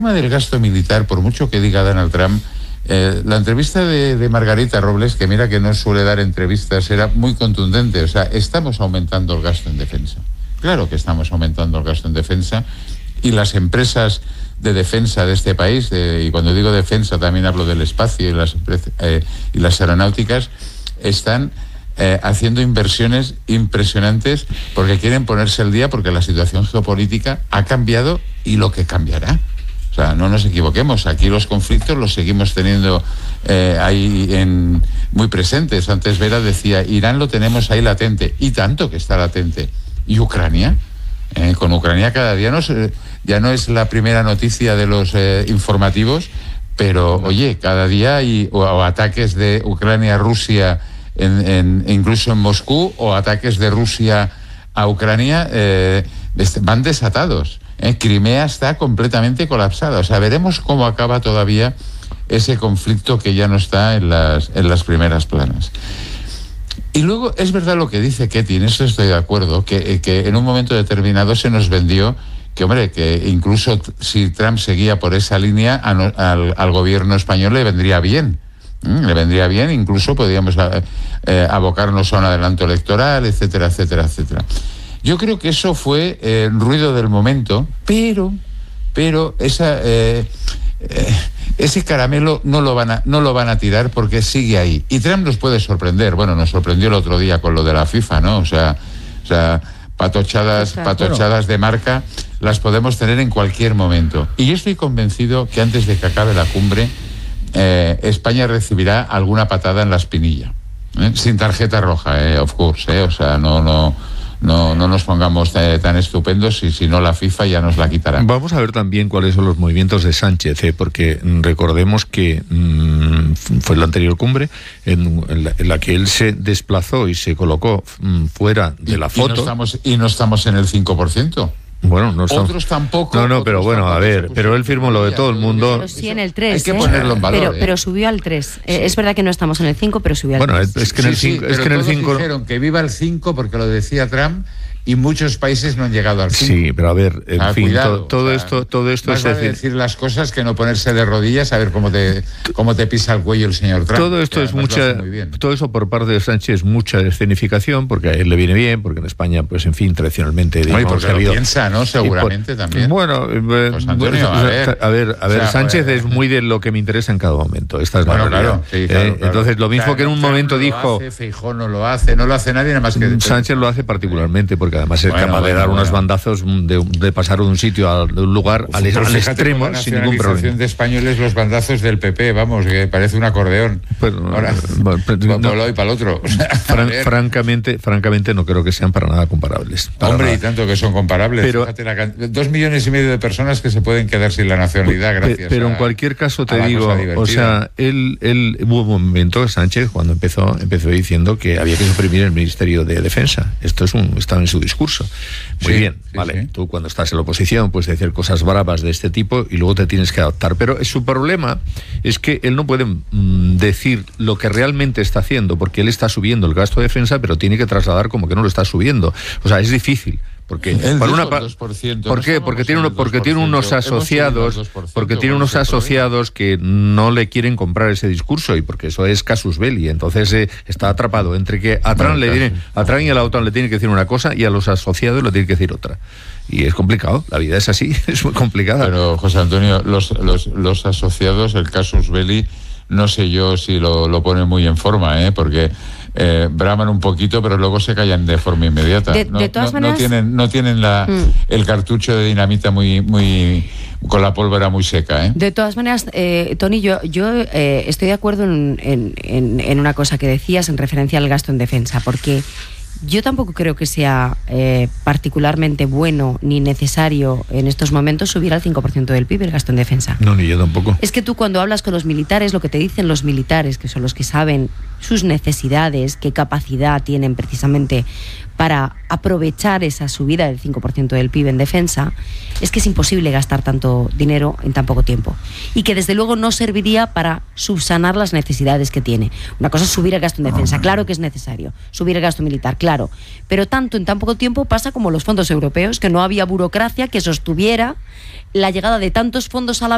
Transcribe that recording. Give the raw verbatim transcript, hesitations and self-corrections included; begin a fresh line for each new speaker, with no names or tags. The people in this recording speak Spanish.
tema del gasto militar, por mucho que diga Donald Trump, eh, la entrevista de, de Margarita Robles, que mira que no suele dar entrevistas, era muy contundente. O sea, estamos aumentando el gasto en defensa. Claro que estamos aumentando el gasto en defensa, y las empresas de defensa de este país, de, y cuando digo defensa también hablo del espacio y las, eh, y las aeronáuticas, están eh, haciendo inversiones impresionantes porque quieren ponerse al día, porque la situación geopolítica ha cambiado y lo que cambiará. O sea, no nos equivoquemos, aquí los conflictos los seguimos teniendo eh, ahí en, muy presentes. Antes Vera decía, Irán lo tenemos ahí latente, y tanto que está latente. ¿Y Ucrania? Eh, con Ucrania cada día no es, ya no es la primera noticia de los eh, informativos, pero oye, cada día hay o, o ataques de Ucrania a Rusia, en, en, incluso en Moscú, o ataques de Rusia a Ucrania, eh, van desatados. Eh. Crimea está completamente colapsada. O sea, veremos cómo acaba todavía ese conflicto que ya no está en las, en las primeras planas. Y luego es verdad lo que dice Ketty, en eso estoy de acuerdo, que, que en un momento determinado se nos vendió que, hombre, que incluso si Trump seguía por esa línea, a no, al, al gobierno español le vendría bien. ¿Mm? Le vendría bien, incluso podríamos eh, abocarnos a un adelanto electoral, etcétera, etcétera, etcétera. Yo creo que eso fue eh, ruido del momento, pero, pero esa... Eh, eh, ese caramelo no lo van a no lo van a tirar porque sigue ahí. Y Trump nos puede sorprender. Bueno, nos sorprendió el otro día con lo de la FIFA, ¿no? O sea, o sea patochadas, patochadas de marca las podemos tener en cualquier momento. Y yo estoy convencido que antes de que acabe la cumbre, eh, España recibirá alguna patada en la espinilla. ¿Eh? Sin tarjeta roja, eh, of course, eh, o sea, no, no, no, no nos pongamos eh, tan estupendos, y si no la FIFA ya nos la quitará.
Vamos a ver también cuáles son los movimientos de Sánchez, eh, porque recordemos que mmm, fue la anterior cumbre en, en, la, en la que él se desplazó y se colocó mmm, fuera de
y,
la foto.
Y no estamos, y no estamos en el cinco por ciento.
Bueno, no estamos...
Otros tampoco.
No, no, pero bueno, a ver, pero él firmó lo de todo el mundo.
Pero sí en el tres.
Hay que
¿eh?
ponerlo en valor.
Pero,
¿eh?
pero subió al tres. Sí. Eh, es verdad que no estamos en el cinco, pero subió al
bueno,
tres.
Bueno, es que en el cinco...
Sí, sí,
es que en el cinco...
dijeron que viva el cinco porque lo decía Trump, y muchos países no han llegado al cinco.
Sí, pero a ver, en
ah,
fin,
cuidado,
to, todo
o sea,
esto, todo esto
es decir... decir las cosas que no ponerse de rodillas a ver cómo te cómo te pisa el cuello el señor Trump.
Todo esto es mucha, todo eso por parte de Sánchez es mucha escenificación, porque a él le viene bien, porque en España, pues en fin, tradicionalmente, digamos,
porque
ha
lo
habido,
piensa, ¿no? Seguramente
por,
también.
Bueno, eh,
pues Antonio, a ver,
a ver, a ver, o sea, Sánchez pues, es muy de lo que me interesa en cada momento. Esta es
bueno,
la realidad.
Claro, sí, claro,
eh,
claro.
Entonces, lo mismo
claro,
que en un
Trump
momento
no
dijo.
Hace, Feijóo no lo hace, no lo hace nadie, nada más que.
Sánchez lo hace particularmente, porque además es
bueno,
capaz de
bueno,
dar
bueno.
unos bandazos de, de pasar de un sitio a de un lugar
Uf,
al, al extremo
la
sin ningún problema.
de españoles, los bandazos del P P, vamos, que parece un acordeón.
Pero,
Ahora,
bueno, pero,
para
no,
un lado y para el otro. O sea,
fran, francamente, francamente no creo que sean para nada comparables. Para
Hombre,
nada.
y tanto que son comparables.
Pero,
Fíjate, la, dos millones y medio de personas que se pueden quedar sin la nacionalidad gracias
Pero
a,
en cualquier caso te
a
digo, o sea, él, él hubo un momento, Sánchez, cuando empezó, empezó diciendo que había que suprimir el Ministerio de Defensa. Esto es un, está en su discurso. Muy
sí,
bien,
sí,
vale.
Sí.
Tú cuando estás en la oposición puedes decir cosas bravas de este tipo y luego te tienes que adaptar. Pero su problema es que él no puede mmm, decir lo que realmente está haciendo, porque él está subiendo el gasto de defensa, pero tiene que trasladar como que no lo está subiendo. O sea, es difícil. Porque por una pa- ¿Por qué? Porque tiene uno, porque tiene unos asociados, porque tiene unos asociados que no le quieren comprar ese discurso, y porque eso es casus belli. Entonces eh, está atrapado entre que a Trump, le tiene, a Trump y a la OTAN le tiene que decir una cosa y a los asociados le tiene que decir otra. Y es complicado, la vida es así, es muy complicada.
Pero, José Antonio, los, los, los asociados, el casus belli, no sé yo si lo, lo pone muy en forma, ¿eh? Porque eh, braman un poquito, pero luego se callan de forma inmediata.
De,
no,
de todas
no,
maneras...
no tienen, no tienen la, mm. el cartucho de dinamita muy, muy con la pólvora muy seca, ¿eh?
De todas maneras, eh, Tony, yo, yo eh, estoy de acuerdo en, en, en, en una cosa que decías en referencia al gasto en defensa, porque yo tampoco creo que sea eh, particularmente bueno ni necesario en estos momentos subir al cinco por ciento del P I B el gasto en defensa.
No, ni yo tampoco.
Es que tú cuando hablas con los militares, lo que te dicen los militares, que son los que saben sus necesidades, qué capacidad tienen precisamente para aprovechar esa subida del cinco por ciento del P I B en defensa, es que es imposible gastar tanto dinero en tan poco tiempo. Y que desde luego no serviría para subsanar las necesidades que tiene. Una cosa es subir el gasto en defensa, claro que es necesario. Subir el gasto militar, claro. Pero tanto en tan poco tiempo pasa como los fondos europeos, que no había burocracia que sostuviera la llegada de tantos fondos a la